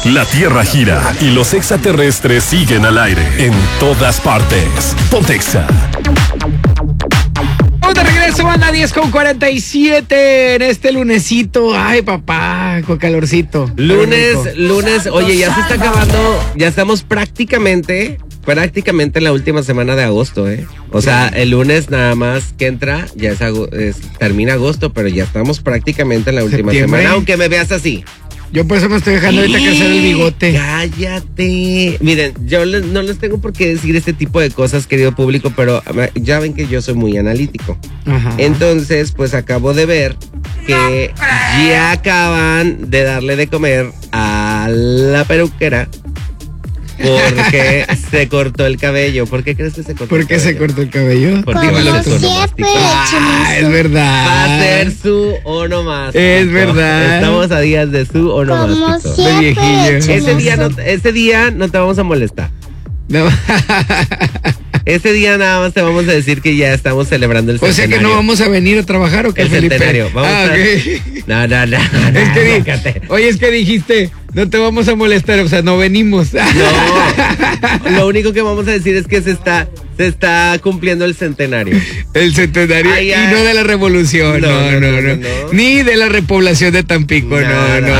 La Tierra gira y los extraterrestres siguen al aire en todas partes. Pontexa. Vamos de regreso, banda, 10:47 en este lunesito. Ay, papá, con calorcito. Lunes, oye, ya se está acabando, ya estamos prácticamente en la última semana de agosto, ¿eh? O sea, el lunes nada más que entra, ya termina agosto, pero ya estamos prácticamente en la última semana, aunque me veas así. Yo por eso me estoy dejando ahorita crecer el bigote. Cállate. Miren, yo no les tengo por qué decir este tipo de cosas, querido público, pero ya ven que yo soy muy analítico. Ajá. Entonces, pues acabo de ver que ya acaban de darle de comer a la peluquera porque se cortó el cabello. ¿Por qué crees que se cortó el cabello? ¿Por qué se cortó el cabello? Porque va a ser su onomástico. Es verdad. Va a ser su onomástico. Es verdad. Estamos a días de su onomástico. De viejillo. Ese día no te vamos a molestar. No. Ese día nada más te vamos a decir que ya estamos celebrando el centenario. O sea que no vamos a venir a trabajar, ¿o qué, el Felipe? Centenario. Vamos a okay. No. Es que dijiste, no te vamos a molestar, o sea, no venimos. No, lo único que vamos a decir es que se está cumpliendo el centenario. El centenario. Ay, y no de la revolución, no. Ni de la repoblación de Tampico, no.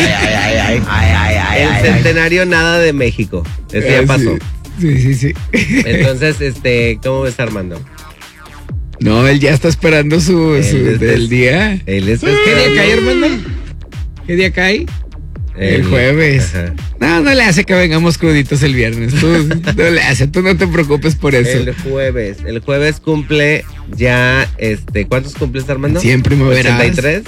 El centenario nada de México. Eso ya pasó. Sí. Entonces, ¿cómo ves, Armando? No, él ya está esperando del día. ¿Qué día cae, Armando? ¿Qué día cae? El jueves. Ajá. No le hace que vengamos cruditos el viernes. No le hace, tú no te preocupes por eso. El jueves cumple ya, ¿cuántos cumples, Armando? Siempre me verás.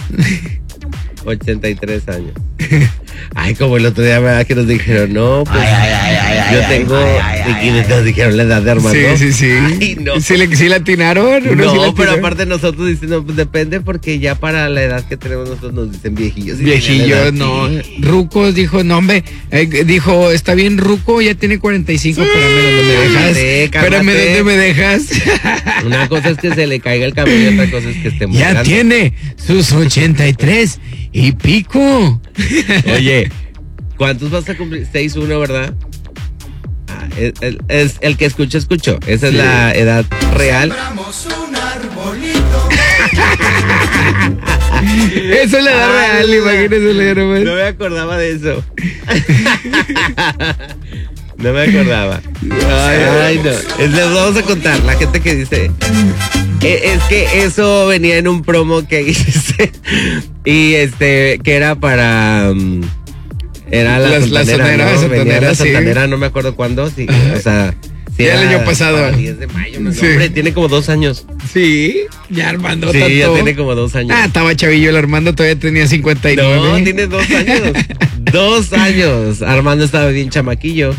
83 años. Ay, como el otro día, ¿verdad? Que nos dijeron, no, pues yo tengo, y nos dijeron la edad de Armando. Sí. Ay, no. ¿Sí le atinaron? No, pero aparte nosotros dicen, pues depende, porque ya para la edad que tenemos nosotros nos dicen viejillos. Viejillos, no. Rucos, dijo, no, hombre, dijo, está bien ruco, ya tiene 45, espérame, ¿dónde me dejas? Una cosa es que se le caiga el cabello y otra cosa es que esté muy grande. Ya tiene sus 83 y pico. Oye, ¿cuántos vas a cumplir? 6'1", ¿verdad? Es el que escuchó. Esa es la edad real. Un arbolito. Esa es la edad real, imagínese. No me acordaba de eso. No me acordaba. Ay, no. Les vamos a contar, la gente que dice. Es que eso venía en un promo que hice. Y que era para. Era la Santanera, ¿no? Venía la Santanera, no me acuerdo cuándo. Sí, o sea. Sí, ya el año pasado. 10 de mayo, no, hombre, tiene como 2 años. Sí, ya Armando sí, tanto. ya tiene como 2 años. Estaba chavillo el Armando, todavía tenía 59. No, tiene 2 años. 2 años. Armando estaba bien chamaquillo.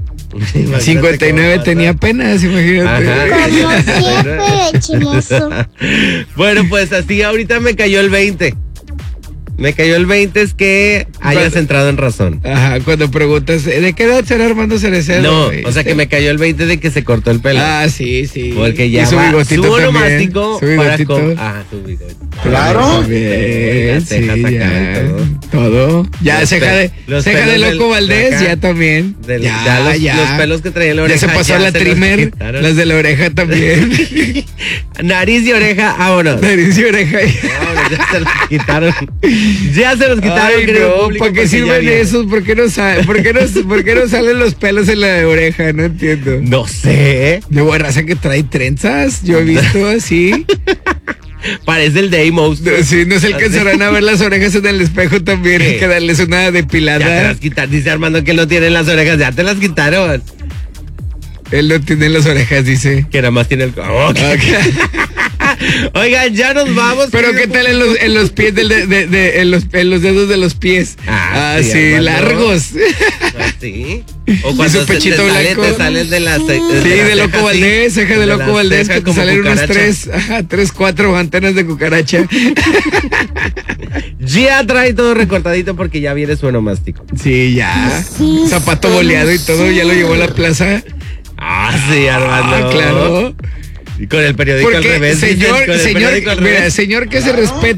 59 tenía apenas, imagínate. Como siempre, chimoso. Bueno, pues así ahorita me cayó el 20. Es que hayas entrado en razón. Ajá, cuando preguntas, ¿de qué edad será Armando Cerecero? No, o sea que me cayó el 20 de que se cortó el pelo. Sí. Porque ya y su bigotito su también. onomástico Su bigotito. su bigotito. Claro. Bien, sí, ya. Todo. Ya, ceja de Loco Valdés, ya también. Los pelos que traía la oreja. Ya se pasó la trimmer, las de la oreja también. Nariz y oreja, vámonos. Nariz y oreja. Ya se los quitaron. Ay, no, ¿para qué sirven esos? ¿Por qué no salen los pelos en la oreja? No entiendo. No sé. Luego raza que trae trenzas, yo he visto así. Parece el de Amos. Sí, no se alcanzarán a ver las orejas en el espejo también. Hay que darles una depilada. Ya te las quitaron. Dice Armando que él no tiene las orejas, ya te las quitaron. Él no tiene las orejas, dice. Que nada más tiene el... Okay. Oigan, ya nos vamos. Pero ¿qué tal en los pies en los dedos de los pies? Sí, largos. Sí. O cuando pechito blanco. Te salen de las de Loco Valdés, ceja de Loco Valdés, que te salen unos 4 antenas de cucaracha. Ya trae todo recortadito porque ya viene su onomástico. Sí, ya. Zapato boleado y todo, ya lo llevó a la plaza. Sí, Armando. Claro. Y con el periódico al revés. Señor que se respete.